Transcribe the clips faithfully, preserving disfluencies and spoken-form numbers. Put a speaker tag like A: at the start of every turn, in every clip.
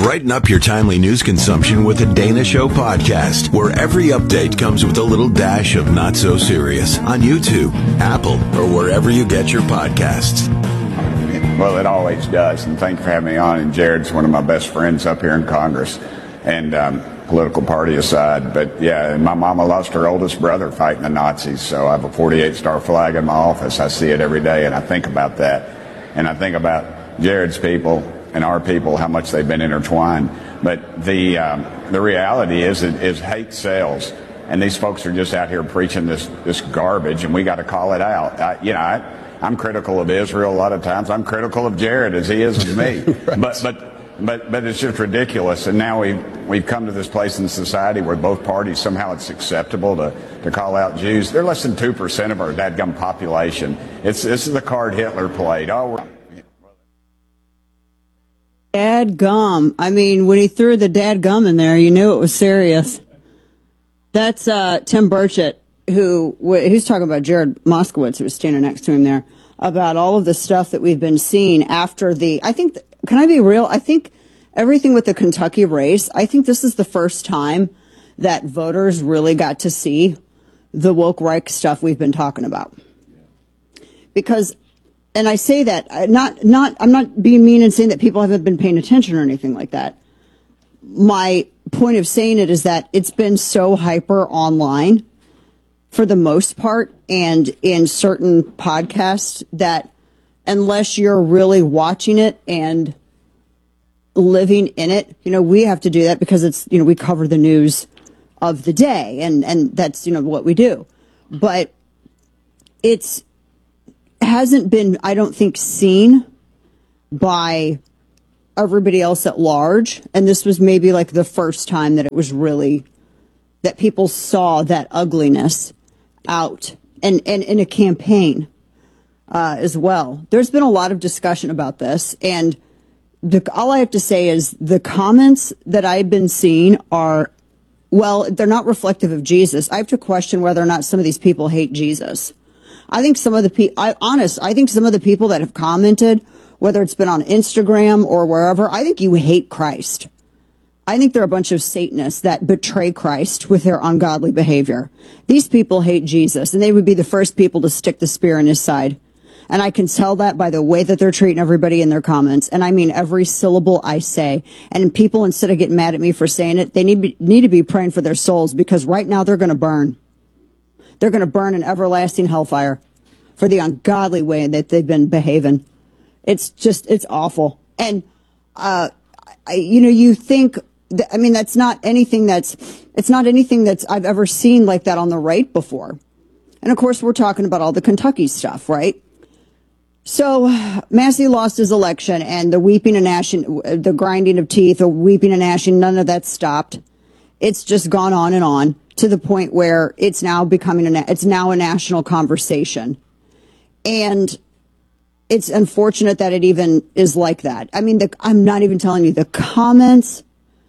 A: Brighten up your timely news consumption with the Dana Show podcast, where every update comes with a little dash of not so serious on YouTube, Apple, or wherever you get your podcasts.
B: Well, it always does, and thank you for having me on. And Jared's one of my best friends up here in Congress, and um, political party aside. But yeah, and my mama lost her oldest brother fighting the Nazis, so I have a forty-eight star flag in my office. I see it every day, and I think about that. And I think about Jared's people and our people, how much they've been intertwined. But the um, the reality is, is hate sells, and these folks are just out here preaching this this garbage, and we got to call it out. I, you know, I, I'm critical of Israel a lot of times. I'm critical of Jared as he is of me. Right. But but but but it's just ridiculous. And now we've we've come to this place in society where both parties somehow it's acceptable to to call out Jews. They're less than two percent of our dadgum population. It's this is the card Hitler played. Oh. We're,
C: Dad gum. I mean, when he threw the dad gum in there, you knew it was serious. That's uh, Tim Burchett, who who's talking about Jared Moskowitz, who was standing next to him there, about all of the stuff that we've been seeing after the. I think. Can I be real? I think everything with the Kentucky race. I think this is the first time that voters really got to see the woke Reich stuff we've been talking about. Because. And I say that not not I'm not being mean and saying that people haven't been paying attention or anything like that. My point of saying it is that it's been so hyper online for the most part and in certain podcasts that unless you're really watching it and living in it, you know, we have to do that because it's, you know, we cover the news of the day and, and that's, you know, what we do. But it's hasn't been, I don't think, seen by everybody else at large. And this was maybe like the first time that it was really, that people saw that ugliness out and, and in a campaign uh, as well. There's been a lot of discussion about this. And the, all I have to say is the comments that I've been seeing are, well, they're not reflective of Jesus. I have to question whether or not some of these people hate Jesus. I think some of the people, I honest, I think some of the people that have commented, whether it's been on Instagram or wherever, I think you hate Christ. I think they're a bunch of Satanists that betray Christ with their ungodly behavior. These people hate Jesus, and they would be the first people to stick the spear in his side. And I can tell that by the way that they're treating everybody in their comments. And I mean every syllable I say. And people, instead of getting mad at me for saying it, they need, be, need to be praying for their souls because right now they're going to burn. They're going to burn in everlasting hellfire for the ungodly way that they've been behaving. It's just, it's awful. And, uh, I, you know, you think, that, I mean, that's not anything that's, it's not anything that's I've ever seen like that on the right before. And of course, we're talking about all the Kentucky stuff, right? So Massey lost his election and the weeping and gnashing, the grinding of teeth, the weeping and gnashing, none of that stopped. It's just gone on and on. To the point where it's now becoming a, it's now a national conversation. And it's unfortunate that it even is like that. I mean, the, I'm not even telling you, the comments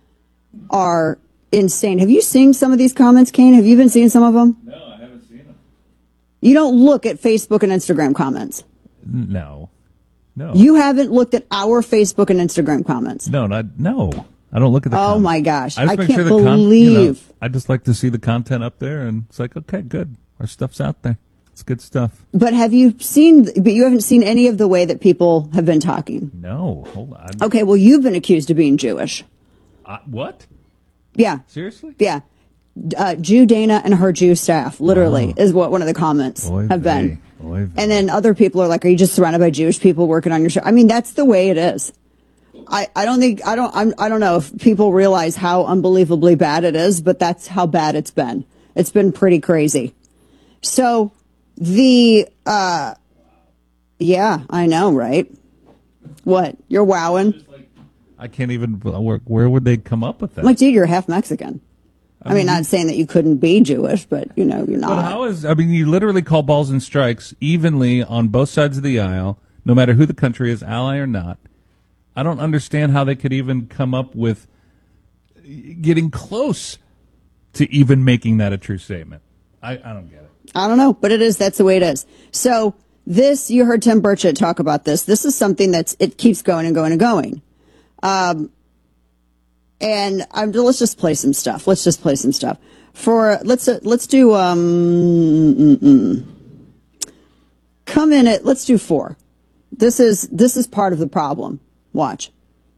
C: are insane. Have you seen some of these comments, Kane? Have you been seeing some of them?
D: No, I haven't seen them.
C: You don't look at Facebook and Instagram comments.
D: No. No.
C: You haven't looked at our Facebook and Instagram comments.
D: No, not, no. I don't look at the
C: Oh
D: comments.
C: my gosh.
D: I, just
C: I
D: make
C: can't
D: sure the
C: believe.
D: Con- you know, I just like to see the content up there and it's like, okay, good. Our stuff's out there. It's good stuff.
C: But have you seen, but you haven't seen any of the way that people have been talking?
D: No, hold on.
C: Okay, well, you've been accused of being Jewish.
D: Uh, what?
C: Yeah.
D: Seriously?
C: Yeah. Uh, Jew Dana and her Jew staff, literally,
D: wow.
C: is what one of the comments
D: Oy
C: have
D: vey.
C: been.
D: Oy vey.
C: And then other people are like, are you just surrounded by Jewish people working on your show? I mean, that's the way it is. I, I don't think, I don't, I'm, I don't know if people realize how unbelievably bad it is, but that's how bad it's been. It's been pretty crazy. So the, uh, yeah, I know, right? What? You're wowing?
D: I can't even, where, where would they come up with that?
C: Like, dude, you're half Mexican. I mean, not saying that you couldn't be Jewish, but, you know, you're not.
D: But how is, I mean, you literally call balls and strikes evenly on both sides of the aisle, no matter who the country is, ally or not. I don't understand how they could even come up with getting close to even making that a true statement. I, I don't get it.
C: I don't know, but it is, that's the way it is. So this, you heard Tim Burchett talk about this. This is something that's, it keeps going and going and going. Um, And I'm, let's just play some stuff. Let's just play some stuff. For let's uh, let's do um mm-mm. come in at let's do four. This is this is part of the problem. Watch.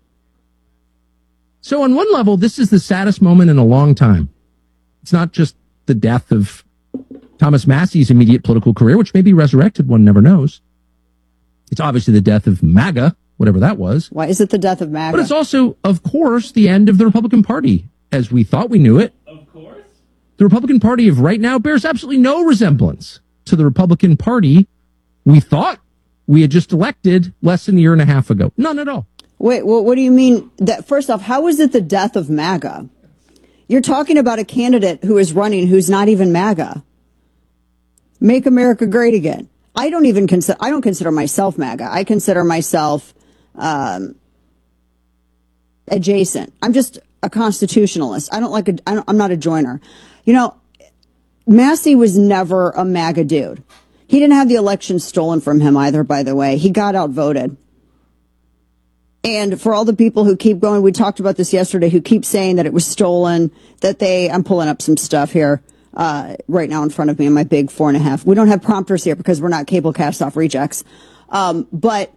E: So on one level, this is the saddest moment in a long time. It's not just the death of Thomas Massey's immediate political career, which may be resurrected, one never knows. It's obviously the death of MAGA, whatever that was.
C: Why is it the death of MAGA?
E: But it's also, of course, the end of the Republican Party, as we thought we knew it.
D: Of course.
E: The Republican Party of right now bears absolutely no resemblance to the Republican Party we thought we had just elected less than a year and a half ago. None at all.
C: Wait, well, what do you mean? That first off, how is it the death of MAGA? You're talking about a candidate who is running who's not even MAGA. Make America great again. I don't even consider, I don't consider myself MAGA. I consider myself um, adjacent. I'm just a constitutionalist. I don't like a, I don't, I'm not a joiner. You know, Massey was never a MAGA dude. He didn't have the election stolen from him either, by the way. He got outvoted. And for all the people who keep going, we talked about this yesterday, who keep saying that it was stolen, that they, I'm pulling up some stuff here uh, right now in front of me in my big four and a half. We don't have prompters here because we're not cable cast off rejects. Um, but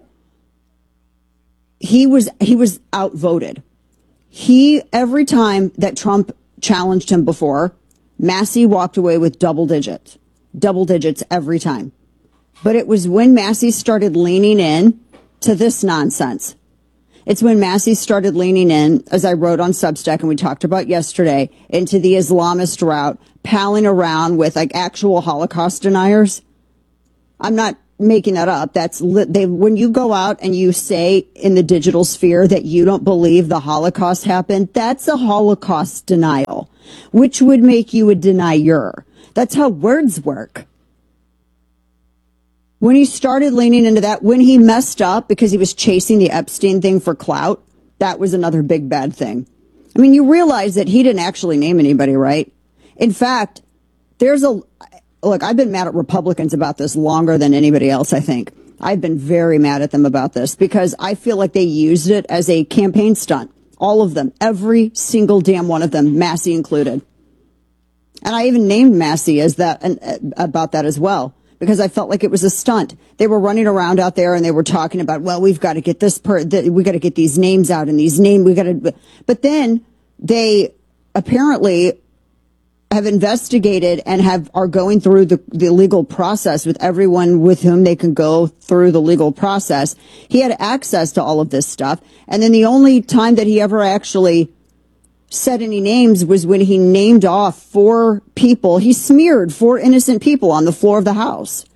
C: he was, he was outvoted. He, every time that Trump challenged him before, Massey walked away with double digits, double digits every time. But it was when Massey started leaning in to this nonsense. It's when Massey started leaning in, as I wrote on Substack and we talked about yesterday, into the Islamist route, palling around with like actual Holocaust deniers. I'm not making that up. That's li- they when you go out and you say in the digital sphere that you don't believe the Holocaust happened, that's a Holocaust denial, which would make you a denier. That's how words work. When he started leaning into that, when he messed up because he was chasing the Epstein thing for clout, that was another big bad thing. I mean, you realize that he didn't actually name anybody, right? In fact, there's a, look, I've been mad at Republicans about this longer than anybody else, I think. I've been very mad at them about this because I feel like they used it as a campaign stunt. All of them, every single damn one of them, Massey included. And I even named Massey as that, and, about that as well. Because I felt like it was a stunt. They were running around out there and they were talking about, well, we've got to get this per, th- we got to get these names out and these names, we got to, but then they apparently have investigated and have, are going through the, the legal process with everyone with whom they can go through the legal process. He had access to all of this stuff. And then the only time that he ever actually said any names was when he named off four people. He smeared four innocent people on the floor of the House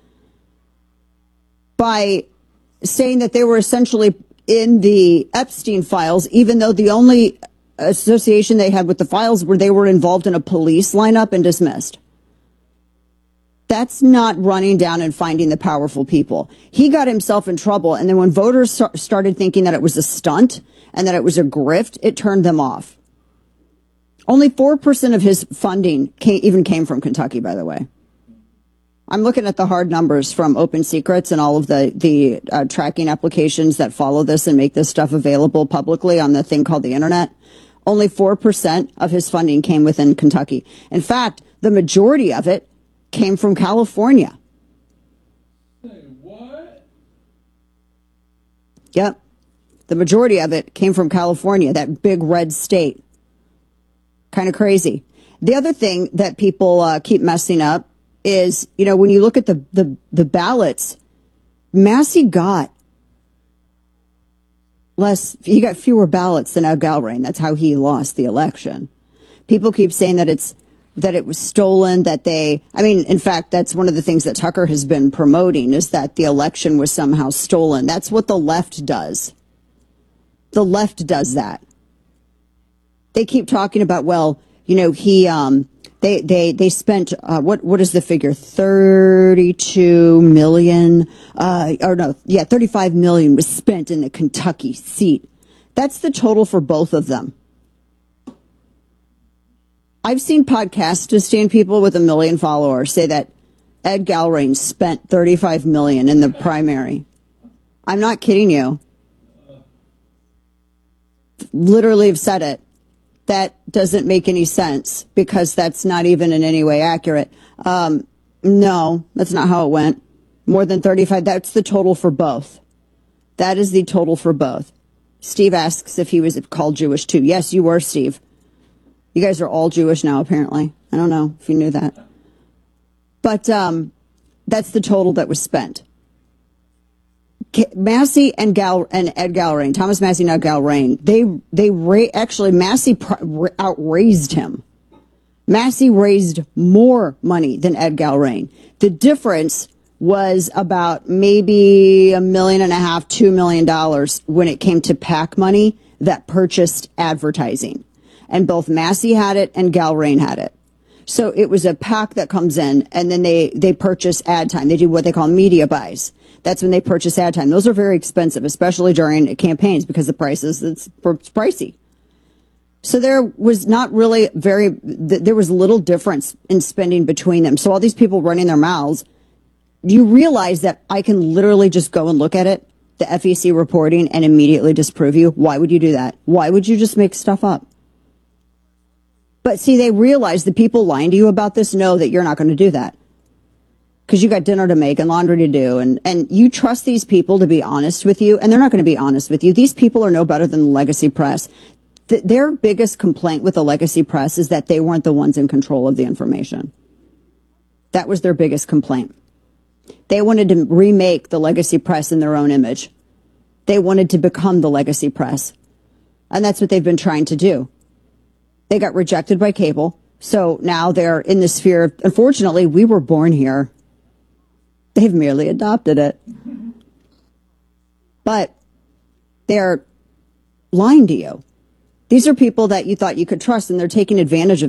C: by saying that they were essentially in the Epstein files, even though the only association they had with the files were they were involved in a police lineup and dismissed. That's not running down and finding the powerful people. He got himself in trouble. And then when voters st- started thinking that it was a stunt and that it was a grift, it turned them off. Only four percent of his funding came, even came from Kentucky, by the way. I'm looking at the hard numbers from Open Secrets and all of the, the uh, tracking applications that follow this and make this stuff available publicly on the thing called the internet. Only four percent of his funding came within Kentucky. In fact, the majority of it came from California.
D: What?
C: Yep. The majority of it came from California, that big red state. Kind of crazy. The other thing that people uh, keep messing up is, you know, when you look at the, the, the ballots, Massey got less, he got fewer ballots than Ed Galbraith. That's how he lost the election. People keep saying that it's, that it was stolen, that they, I mean, in fact, that's one of the things that Tucker has been promoting is that the election was somehow stolen. That's what the left does. The left does that. They keep talking about, well, you know, he, um, they, they, they spent, uh, what, what is the figure? thirty-two million, uh, or no, yeah, thirty-five million was spent in the Kentucky seat. That's the total for both of them. I've seen podcastistan people with a million followers say that Ed Galbraith spent thirty-five million in the primary. I'm not kidding you. Literally have said it. that doesn't make any sense because that's not even in any way accurate. Um, no, that's not how it went. More than thirty-five. That's the total for both. That is the total for both. Steve asks if he was called Jewish too. Yes, you were, Steve. You guys are all Jewish now, apparently. I don't know if you knew that. But um, that's the total that was spent. Massey and Gal and Ed Galrain, Thomas Massey and Ed Galrain, they they ra- actually Massey pr- outraised him. Massey raised more money than Ed Galrain. The difference was about maybe a million and a half, two million dollars when it came to PAC money that purchased advertising. And both Massey had it and Galrain had it. So it was a PAC that comes in and then they, they purchase ad time. They do what they call media buys. That's when they purchase ad time. Those are very expensive, especially during campaigns because the prices, it's, it's pricey. So there was not really very, there was little difference in spending between them. So all these people running their mouths, you realize that I can literally just go and look at it, the F E C reporting, and immediately disprove you. Why would you do that? Why would you just make stuff up? But see, they realize the people lying to you about this know that you're not going to do that. Because you got dinner to make and laundry to do, and, and you trust these people to be honest with you, and they're not going to be honest with you. These people are no better than the legacy press. Th- their biggest complaint with the legacy press is that they weren't the ones in control of the information. That was their biggest complaint. They wanted to remake the legacy press in their own image. They wanted to become the legacy press. And that's what they've been trying to do. They got rejected by cable, so now they're in the sphere of, unfortunately, we were born here. They've merely adopted it. But they're lying to you. These are people that you thought you could trust, and they're taking advantage of